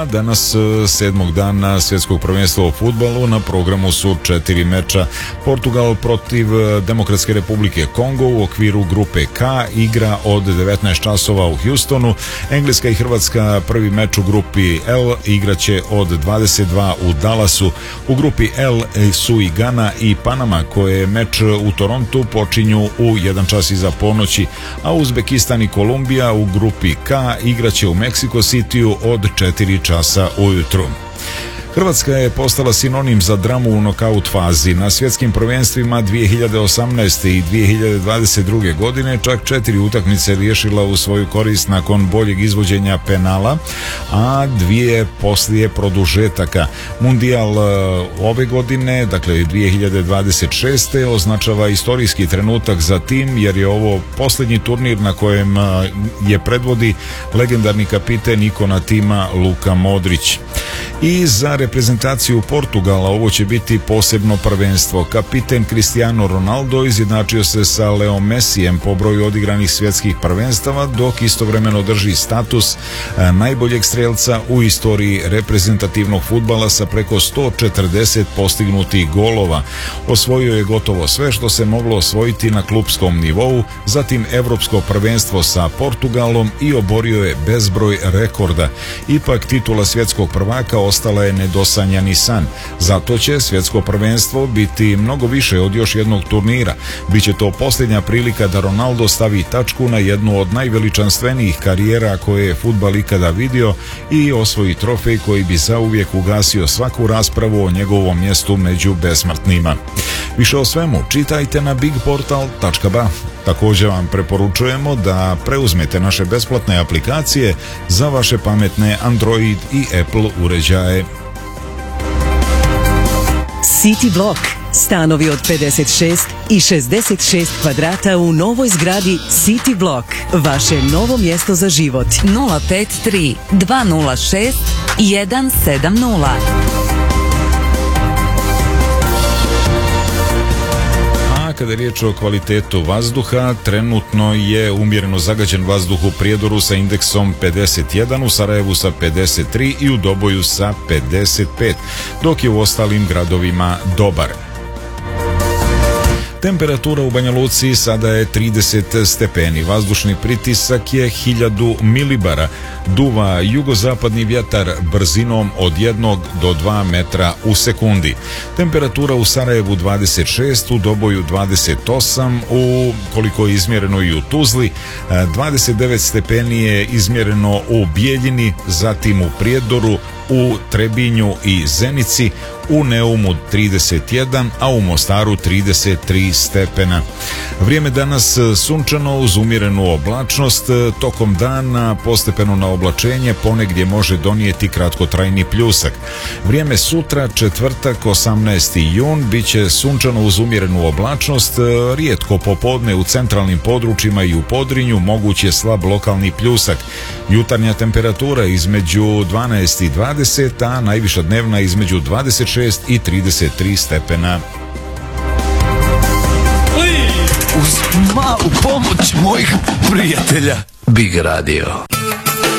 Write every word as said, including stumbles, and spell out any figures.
danas sedmog dana svjetskog prvenstva u fudbalu na programu su četiri meča. Portugal protiv Demokratske republike Kongo u okviru grupe K igra od devetnaest časova u Houstonu. Engleska i Hrvatska prvi meč u grupi L igraće od dvadeset dva u Dallasu. U grupi L su i Gana i Panama koje meč u Torontu počinju u jedan čas iza ponoći, a Uzbekistan i Kolumbija u grupi K igraće u Mexico Cityu od četiri časa ujutru. Hrvatska je postala sinonim za dramu u nokaut fazi. Na svjetskim prvenstvima dvije hiljade osamnaeste. i dvije hiljade dvadeset druge. godine čak četiri utakmice riješila u svoju korist nakon boljeg izvođenja penala, a dvije poslije produžetaka. Mundijal ove godine, dakle dvije hiljade dvadeset šeste. označava istorijski trenutak za tim jer je ovo posljednji turnir na kojem je predvodi legendarni kapiten ikona tima Luka Modrić. I za reprezentaciju Portugala ovo će biti posebno prvenstvo. Kapiten Cristiano Ronaldo izjednačio se sa Leo Messijem po broju odigranih svjetskih prvenstava, dok istovremeno drži status najboljeg strelca u istoriji reprezentativnog fudbala sa preko sto četrdeset postignutih golova. Osvojio je gotovo sve što se moglo osvojiti na klupskom nivou, zatim Evropsko prvenstvo sa Portugalom i oborio je bezbroj rekorda. Ipak titula svjetskog prvaka ostala je nedosanjani san. Zato će svjetsko prvenstvo biti mnogo više od još jednog turnira. Biće to posljednja prilika da Ronaldo stavi tačku na jednu od najveličanstvenijih karijera koje je fudbal ikada vidio i osvoji trofej koji bi zauvijek ugasio svaku raspravu o njegovom mjestu među besmrtnima. Više o svemu čitajte na big portal tačka ba. Također vam preporučujemo da preuzmete naše besplatne aplikacije za vaše pametne Android i Apple uređaje. City Block. Stanovi od pedeset šest i šezdeset šest kvadrata u novoj zgradi City Block. Vaše novo mjesto za život. nula pet tri dva nula šest jedan sedam nula. Kada je riječ o kvalitetu vazduha, trenutno je umjereno zagađen vazduh u Prijedoru sa indeksom pedeset jedan, u Sarajevu sa pedeset tri i u Doboju sa pedeset pet, dok je u ostalim gradovima dobar. Temperatura u Banja Luci sada je trideset stepeni, vazdušni pritisak je hiljadu milibara, duva jugozapadni vjetar brzinom od jednog do dva metra u sekundi. Temperatura u Sarajevu dvadeset šest, u Doboju dvadeset osam, u koliko je izmjereno i u Tuzli, dvadeset devet stepeni je izmjereno u Bijeljini, zatim u Prijedoru, u Trebinju i Zenici, u Neumu trideset jedan, a u Mostaru trideset tri stepena. Vrijeme danas sunčano uz umjerenu oblačnost, tokom dana postepeno na oblačenje ponegdje može donijeti kratkotrajni pljusak. Vrijeme sutra, četvrtak osamnaesti jun, bit će sunčano uz umjerenu oblačnost, rijetko popodne u centralnim područjima i u Podrinju moguć je slab lokalni pljusak. Jutarnja temperatura između dvanaest i dvadeset, a najviša dnevna između dvadeset šest i trideset tri stepena. Uz malu pomoć mojih prijatelja Big Radio.